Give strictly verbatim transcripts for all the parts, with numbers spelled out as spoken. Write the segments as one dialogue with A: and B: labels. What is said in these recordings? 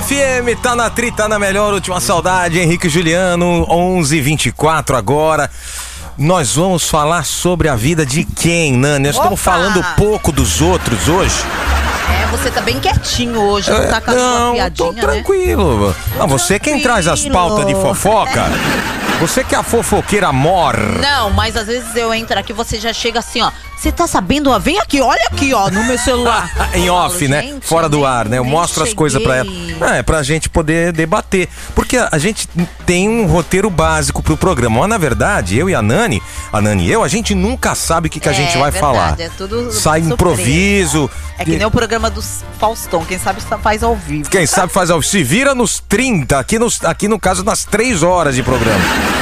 A: F M, tá na tri, tá na melhor, última saudade, Henrique e Juliano, onze e vinte e quatro agora. Nós vamos falar sobre a vida de quem, Nani? Nós estamos falando pouco dos outros hoje.
B: É, você tá bem quietinho hoje, não tá com a
A: Não,
B: sua piadinha,
A: tô tranquilo.
B: né?
A: Não, você quem traz as pautas de fofoca? Você que é a fofoqueira mor.
B: Não, mas às vezes eu entro aqui, você já chega assim, ó. Você tá sabendo, ó, vem aqui, olha aqui, ó, no meu celular.
A: Em off,
B: falo,
A: né?
B: gente,
A: Fora do
B: nem-
A: ar, né? Eu
B: nem
A: mostro as
B: cheguei.
A: coisas pra ela. É, pra gente poder debater. Porque a gente tem um roteiro básico pro programa. Mas, na verdade, eu e a Nani, a Nani e eu, a gente nunca sabe o que, que a
B: É,
A: gente vai
B: verdade,
A: falar.
B: é tudo
A: Sai
B: surpresa.
A: improviso.
B: É que nem o programa do Faustão, quem sabe só faz ao vivo.
A: Quem sabe faz ao se vira nos trinta, aqui, nos, aqui no caso nas três horas de programa.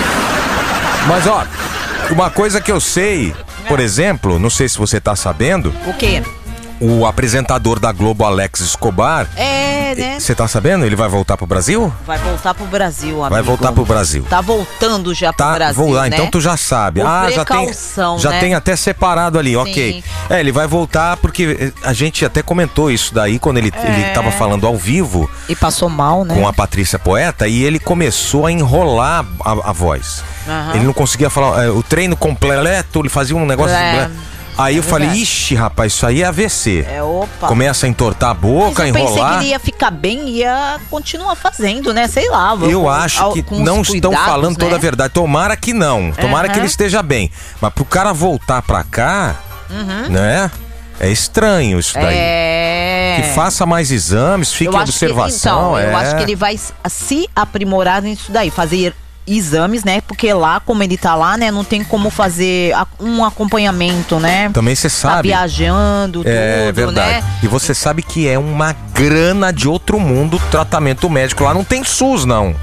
A: Mas ó, uma coisa que eu sei, por exemplo, não sei se você tá sabendo,
B: O quê?
A: o apresentador da Globo, Alex Escobar,
B: É, né?
A: você tá sabendo? Ele vai voltar pro Brasil?
B: Vai voltar pro Brasil, amigo.
A: Vai voltar pro Brasil.
B: Tá voltando já pro
A: Tá,
B: Brasil,
A: vou lá,
B: né?
A: então tu já sabe.
B: Por
A: ah, já tem,
B: precaução,
A: já
B: né?
A: tem até separado ali, ok. É, ele vai voltar porque a gente até comentou isso daí quando ele,
B: É.
A: ele tava falando ao vivo
B: E passou mal, né?
A: com a Patrícia Poeta e ele começou a enrolar a, a voz.
B: Aham.
A: Ele não conseguia falar, é, o treino completo, ele fazia um negócio...
B: É,
A: Aí
B: é
A: eu falei,
B: verdade.
A: ixi, rapaz, isso aí é A V C.
B: É, opa.
A: Começa a entortar a boca,
B: Mas eu pensei que
A: enrolar.
B: ele ia ficar bem e ia continuar fazendo, né? Sei lá.
A: Eu
B: com-
A: acho
B: ao-
A: que
B: com os
A: não estão
B: cuidados,
A: falando toda a
B: né?
A: verdade. Tomara que não. Tomara
B: Aham.
A: que ele esteja bem. Mas pro cara voltar pra cá,
B: Uhum.
A: né? É estranho isso daí.
B: É.
A: Que faça mais exames, fique
B: Eu
A: em
B: acho que-
A: observação.
B: então,
A: é.
B: eu acho que ele vai s- se aprimorar nisso daí, fazer exames, né? Porque lá, como ele tá lá, né, não tem como fazer a- um acompanhamento, né?
A: Também você
B: Tá
A: sabe.
B: viajando,
A: É
B: tudo,
A: verdade.
B: né?
A: E você sabe que é uma grana de outro mundo o tratamento médico. Lá não tem SUS, não.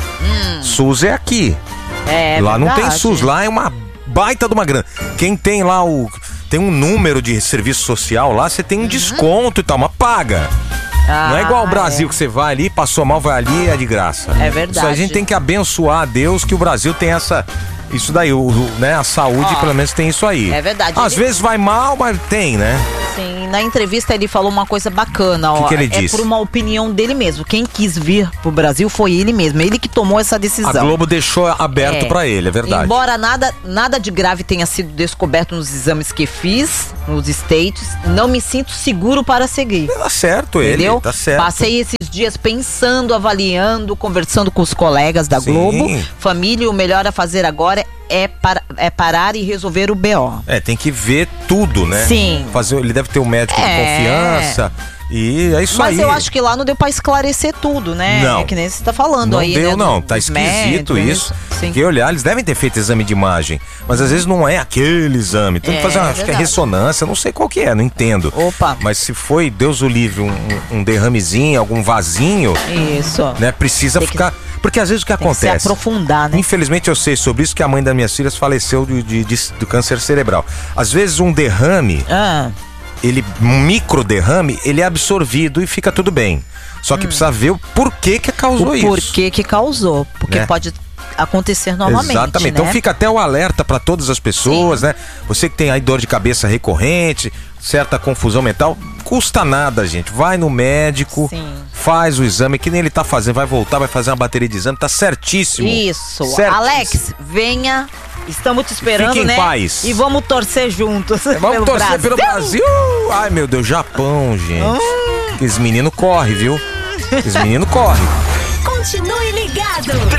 A: SUS é aqui.
B: Hum. É
A: lá não tem
B: verdade.
A: SUS, lá é uma baita de uma grana. Quem tem lá o. Tem um número de serviço social lá, você tem um desconto e tal, mas paga.
B: Ah,
A: Não é igual ao
B: é.
A: Brasil que você vai ali, passou mal, vai ali e é de graça.
B: É verdade.
A: Isso a gente tem que abençoar a Deus que o Brasil tem essa. Isso daí, o, o- né? A saúde,
B: Ó,
A: pelo menos, tem isso aí.
B: é verdade.
A: Às
B: Ele-
A: vezes vai mal, mas tem, né?
B: Sim, na entrevista ele falou uma coisa bacana, ó.
A: que ele
B: é
A: disse?
B: por uma opinião dele mesmo. Quem quis vir pro Brasil foi ele mesmo. Ele que tomou essa
A: A
B: decisão.
A: Globo deixou aberto
B: É.
A: pra ele, é verdade.
B: Embora nada, nada de grave tenha sido descoberto nos exames que fiz, nos States, não me sinto seguro para seguir.
A: Tá certo ele,
B: Entendeu?
A: tá certo.
B: Passei esses dias pensando, avaliando, conversando com os colegas da
A: Sim.
B: Globo. Família, o melhor a fazer agora é, para, é parar e resolver o B O.
A: É, tem que ver tudo, né?
B: Sim.
A: Fazer, ele deve ter um médico de
B: É.
A: confiança. E é isso
B: Mas
A: aí.
B: eu acho que lá não deu pra esclarecer tudo, né?
A: Não.
B: É que nem você tá falando
A: Não
B: aí,
A: deu,
B: né?
A: não.
B: do-
A: Tá
B: dos
A: esquisito
B: médicos,
A: isso.
B: Sim.
A: Porque olhar, eles devem ter feito exame de imagem. Mas às vezes não é aquele exame. Tem que
B: É,
A: fazer, uma, acho que é
B: verdade.
A: ressonância, não sei qual que é, não entendo.
B: Opa.
A: Mas se foi, Deus o livre, um, um derramezinho, algum vasinho,
B: Isso.
A: né? Precisa
B: Tem que-
A: ficar. Porque às vezes o que
B: Tem que se
A: acontece.
B: aprofundar, né?
A: Infelizmente eu sei sobre isso que a mãe das minhas filhas faleceu de, de- de- do câncer cerebral. Às vezes um derrame,
B: Ah,
A: ele um micro derrame, ele é absorvido e fica tudo bem. Só que precisa ver o porquê que causou
B: Hum. o
A: isso.
B: porquê que causou. Porque
A: Né?
B: pode acontecer novamente,
A: Exatamente.
B: né?
A: Então fica até o alerta para todas as pessoas, né? Você que tem aí dor de cabeça recorrente, certa confusão mental, custa nada, gente. Vai no médico,
B: Sim.
A: faz o exame, que nem ele tá fazendo, vai voltar, vai fazer uma bateria de exame, tá certíssimo.
B: Isso.
A: Certíssimo.
B: Alex, venha. Estamos te esperando,
A: Fique em
B: né?
A: paz.
B: E vamos torcer juntos.
A: Vamos
B: pelo
A: torcer
B: Brasil.
A: pelo Brasil. Ai, meu Deus, Japão, gente. Esse menino corre, viu? Esse menino corre.
C: Continue ligado.